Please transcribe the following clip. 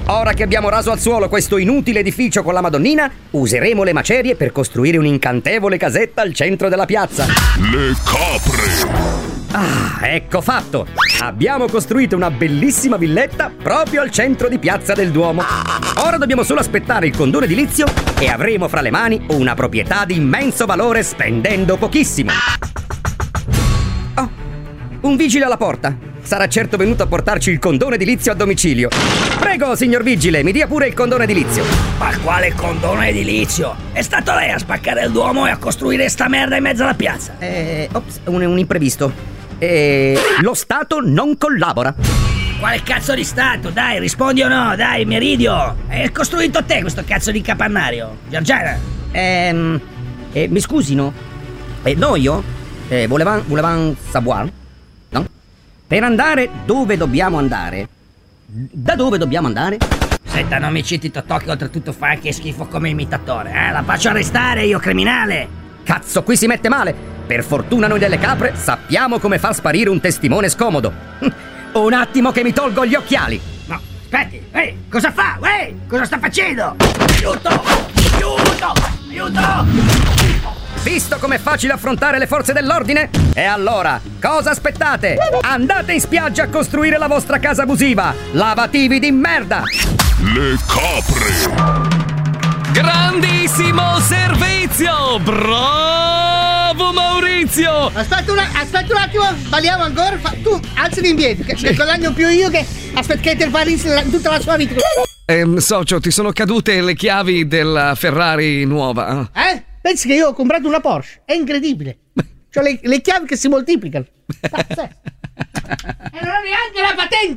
Ora che abbiamo raso al suolo questo inutile edificio con la Madonnina, useremo le macerie per costruire un'incantevole casetta al centro della piazza. Le capre! Ah, ecco fatto! Abbiamo costruito una bellissima villetta proprio al centro di Piazza del Duomo. Ora dobbiamo solo aspettare il condono edilizio e avremo fra le mani una proprietà di immenso valore spendendo pochissimo. Oh, un vigile alla porta. Sarà certo venuto a portarci il condono edilizio a domicilio. Prego, signor vigile, mi dia pure il condono edilizio. Ma quale condono edilizio? È stato lei a spaccare il Duomo e a costruire sta merda in mezzo alla piazza. Ops, un imprevisto. Lo Stato non collabora. Quale cazzo di Stato? Dai, rispondi o no? Dai, Meridio. Hai costruito te questo cazzo di capannario, Giorgiana? Mi scusino. Noi volevam savoir, no? Per andare dove dobbiamo andare? Da dove dobbiamo andare? Senta, non mi citi Totò che oltretutto fa anche schifo come imitatore, La faccio arrestare io, criminale! Cazzo, qui si mette male! Per fortuna noi delle capre sappiamo come far sparire un testimone scomodo. Un attimo che mi tolgo gli occhiali. No, aspetti, cosa fa? Cosa sta facendo? Aiuto! Aiuto! Aiuto! Visto com'è facile affrontare le forze dell'ordine? E allora, cosa aspettate? Andate in spiaggia a costruire la vostra casa abusiva! Lavativi di merda! Le capre! Grandissimo servizio! Bravo Maurizio! Aspetta un attimo, balliamo ancora. Tu alzati indietro, che guadagno più io che aspettate tutta la sua vita. Socio, ti sono cadute le chiavi della Ferrari nuova. Pensi che io ho comprato una Porsche? È incredibile. C'ho le chiavi che si moltiplicano. E non ho neanche la patente.